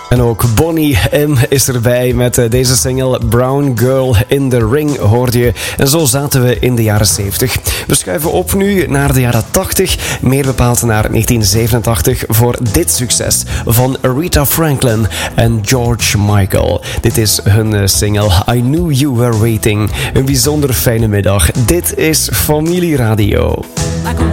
En ook Bonnie M is erbij met deze single Brown Girl in the Ring, hoorde je. En zo zaten we in de jaren 70. We schuiven op nu naar de jaren 80, meer bepaald naar 1987, voor dit succes van Aretha Franklin en George Michael. Dit is hun single I Knew You Were Waiting. Een bijzonder fijne middag. Dit is Familie Radio. Like